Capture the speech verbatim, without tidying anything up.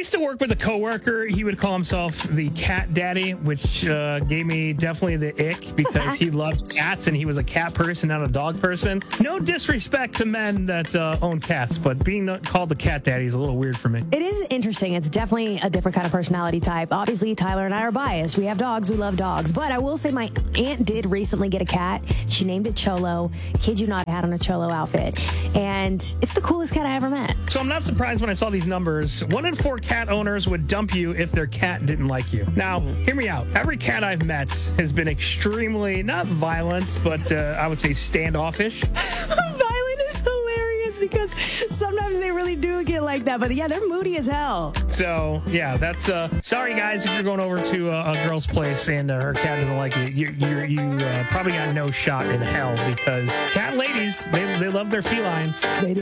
used to work with a coworker. He would call himself the cat daddy, which uh, gave me definitely the ick because he loved cats and he was a cat person, not a dog person. No disrespect to men that uh, own cats, but being called the cat daddy is a little weird for me. It is interesting. It's definitely a different kind of personality type. Obviously, Tyler and I are biased. We have dogs. We love dogs. But I will say my aunt did recently get a cat. She named it Cholo. Kid you not, had on a Cholo outfit. And it's the coolest cat I ever met. So I'm not surprised when I saw these numbers. One in four cat owners would dump you if their cat didn't like you. Now, hear me out. Every cat I've met has been extremely, not violent, but uh, I would say standoffish. Violent is hilarious because sometimes they really do get like that. But yeah, they're moody as hell. So, yeah, that's, uh, sorry guys, if you're going over to a, a girl's place and uh, her cat doesn't like you, you, you, you uh, probably got no shot in hell because cat ladies, they, they love their felines. They do.